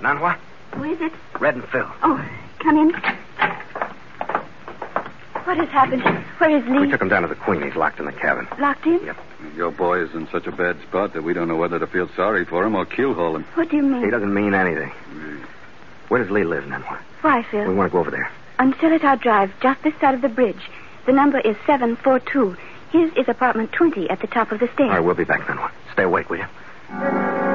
Nanhua? Who is it? Red and Phil. Oh, come in. What has happened? Where is Lee? We took him down to the Queen. He's locked in the cabin. Locked him? Yep. Your boy is in such a bad spot that we don't know whether to feel sorry for him or keelhaul him. What do you mean? He doesn't mean anything. Where does Lee live, Nanhua? Why, Phil? We want to go over there. On Seletar Drive, just this side of the bridge. The number is 742. His is apartment 20 at the top of the stairs. All right, we'll be back, Nanhua. Stay awake, will you?